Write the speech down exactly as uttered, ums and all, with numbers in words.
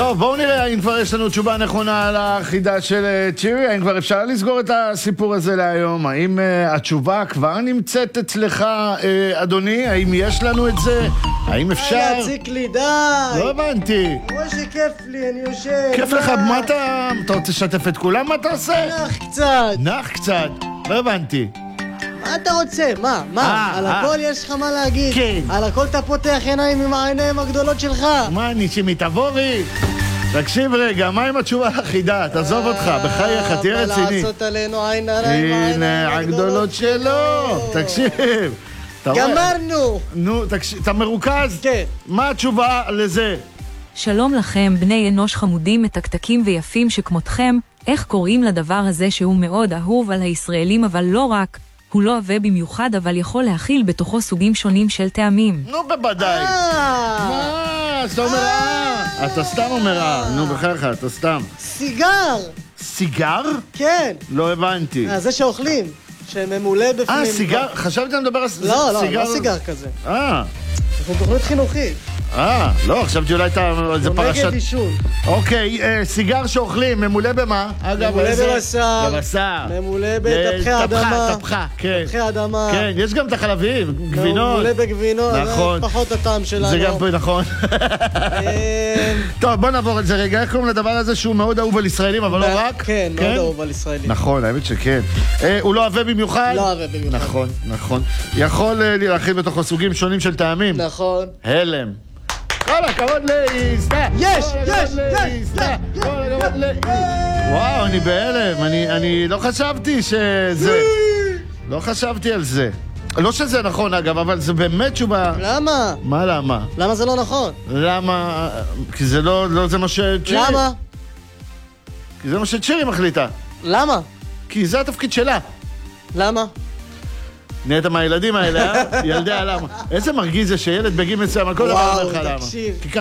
טוב, בואו נראה האם כבר יש לנו תשובה נכונה על החידה של צ'ירי, האם כבר אפשר לסגור את הסיפור הזה להיום, האם uh, התשובה כבר נמצאת אצלך, uh, אדוני, האם יש לנו את זה, האם אפשר? די להציק לי, די! לא הבנתי. כמו שכיף לי, אני יושב. כיף לך, מה אתה... אתה רוצה לשתף את כולם? מה אתה עושה? נח קצת. נח קצת, לא הבנתי. מה אתה רוצה? מה? מה? על הכל יש לך מה להגיד? כן. על הכל אתה פותח עיניים עם העיניים הגדולות שלך? מה, אני שמתעבורי? תקשיב רגע, מה עם התשובה החידה? תעזוב אותך, בחייך, תהיה רציני. ולעשות עלינו עין עיניים עם העיניים הנה, הגדולות שלו. תקשיב. גמרנו! נו, תקשיב, אתה מרוכז? כן. מה התשובה לזה? שלום לכם, בני אנוש חמודים, מתקתקים ויפים שכמותכם. איך קוראים לדבר הזה שהוא מאוד אהוב על הישראלים, אבל לא רק? הוא לא עבה במיוחד, אבל יכול להכיל בתוכו סוגים שונים של טעמים. נו, בוודאי. מה? אז אתה אומר אה? אתה סתם אומר אה. נו, בחייך, אתה סתם. סיגר! סיגר? כן. לא הבנתי. אה, זה שאוכלים. שממולא בפנים. אה, סיגר? חשבתי לדבר על סיגר. לא, לא, לא סיגר כזה. אה. זה תוכנית חינוכית. אה, לא, חשבתי אולי אתה... זה פרשת... הוא נגד עישון. אוקיי, סיגר שאוכלים, ממולא במה? ממולא בבשר. בבשר. ממולא בתפחי אדמה. תפחה, כן. תפחי אדמה. כן, יש גם את החלבים, גבינות. ממולא בגבינות, נכון. זה פחות הטעם שלנו. זה גם פה, נכון. טוב, בוא נעבור על זה רגע. איך קוראים לדבר הזה שהוא מאוד אהוב על ישראלים, אבל לא רק? כן, מאוד אהוב על ישראלים. נכון, האמת שכן. הוא לא אהבה במיוחד? לא אהבה במיוחד. נכון, נכון. יכול להכיל בתוכו סוגים שונים של טעמים? נכון. הלם. כל הכבוד לאיסטה! יש! יש! יש! כל הכבוד לאיסטה! וואו, אני בהלם, אני לא חשבתי שזה... לא חשבתי על זה. לא שזה נכון אגב, אבל זה באמת תשובה... למה? מה למה? למה זה לא נכון? למה? כי זה לא זה מה שצ'ירי... למה? כי זה מה שצ'ירי מחליטה. למה? כי זה התפקיד שלה. למה? נהיית מהילדים האלה, אה? ילדי הלמה. איזה מרגיז זה שילד בגיל מסוים, על כל דבר אומר לך למה. וואו, תקשיב.